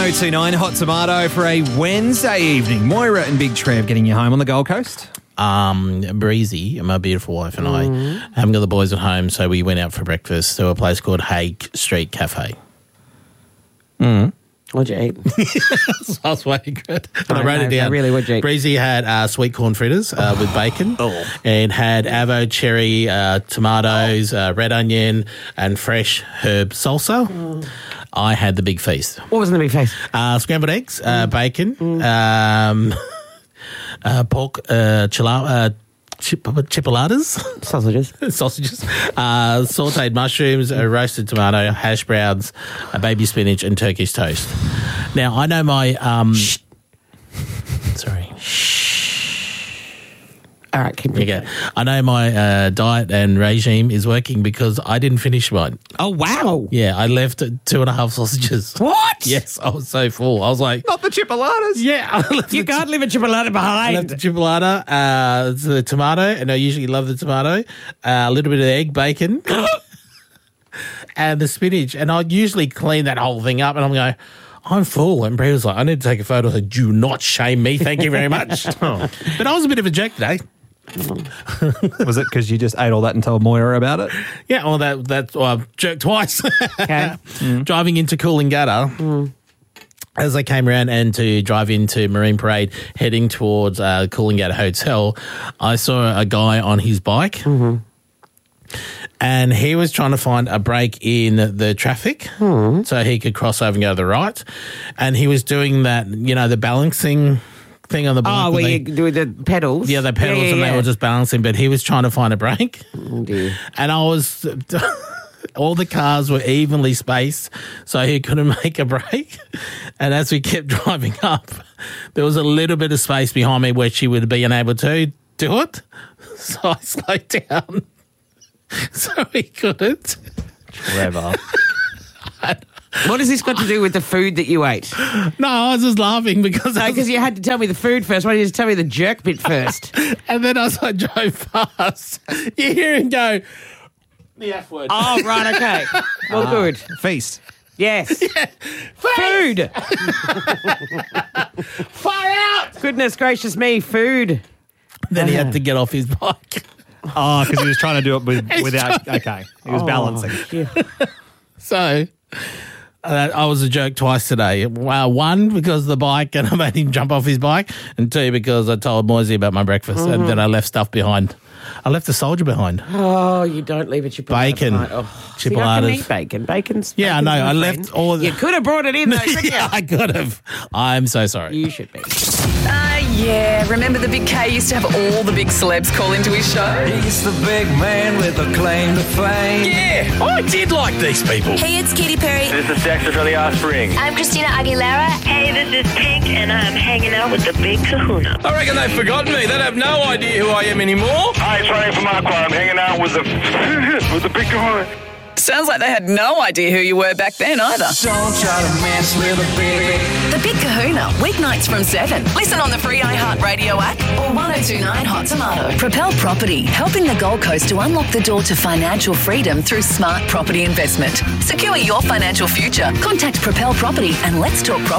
1029 Hot Tomato for a Wednesday evening. Moira and Big Trev getting you home on the Gold Coast. Breezy, my beautiful wife, and I haven't got the boys at home, so we went out for breakfast to a place called Hague Street Cafe. What'd you eat? Sounds way good. But I wrote it down. Really, what'd you eat? Breezy had sweet corn fritters with bacon and had avo, cherry, tomatoes, red onion, and fresh herb salsa. I had the big feast. What was in the big face? Scrambled eggs, bacon, pork, chipolatas. Sausages. Sauteed mushrooms, a roasted tomato, hash browns, a baby spinach, and Turkish toast. Now, I know my... Sorry. All right, keep Okay. I know my diet and regime is working because I didn't finish mine. Oh, wow. Yeah, I left 2.5 sausages. What? Yes, I was so full. I was like... Not the chipolatas. Yeah. I left You can't leave a chipolata I behind. love the chipolata, the tomato, and I usually love the tomato, a little bit of egg, bacon, and the spinach. And I usually clean that whole thing up, and I'm going, I'm full. And Bree was like, I need to take a photo. I said, do not shame me. Thank you very much. But I was a bit of a jerk today. Was it because you just ate all that and told Moira about it? Yeah, well, I jerked twice. Okay. Driving into Coolangatta. As I came around and to drive into Marine Parade, heading towards Coolangatta Hotel, I saw a guy on his bike, and he was trying to find a break in the traffic so he could cross over and go to the right. And he was doing that, the balancing thing on the bike. Oh, where you do the pedals? Yeah, the pedals, and they were just balancing, but he was trying to find a break. Oh, dear. And I was... all the cars were evenly spaced, so he couldn't make a break. And as we kept driving up, there was a little bit of space behind me where she would have been able to do it. So I slowed down so he couldn't. Trevor. What has this got to do with the food that you ate? No, I was just laughing because Because you had to tell me the food first. Why didn't you just tell me the jerk bit first? And then as I drove past, you hear him go, the F word. Oh, right, okay. Well, good. Feast. Yes. Food. Far out! Goodness gracious me, food. Then he had to get off his bike. Oh, because he was trying to do it without... Okay. He was balancing. Yeah. So... I was a joke twice today. One, because of the bike, and I made him jump off his bike, and two, because I told Moisey about my breakfast, and then I left stuff behind. I left the soldier behind. Oh, you don't leave a chipolata Bacon. behind. Oh, see, I can eat bacon. Bacon's Yeah, I know. I friend. left all the... You could have brought it in, though, couldn't Yeah, I could have. I'm so sorry. you? You should be. Yeah. Remember the Big K used to have all the big celebs call into his show? He's the big man with a claim to fame. Yeah, I did like these people. Hey, it's Katy Perry. This is Dexter from the Offspring. I'm Christina Aguilera. Hey, this is Pink, and I'm hanging out with the Big Kahuna. I reckon they've forgotten me. They have no idea who I am anymore. Hi, it's Ronnie from Aqua. I'm hanging out with the with the Big Kahuna. Sounds like they had no idea who you were back then either. Don't try to mess with a big. The Big Kahuna, weeknights from 7. Listen on the free iHeartRadio app or 1029 Hot Tomato. Propel Property, helping the Gold Coast to unlock the door to financial freedom through smart property investment. Secure your financial future. Contact Propel Property and let's talk property.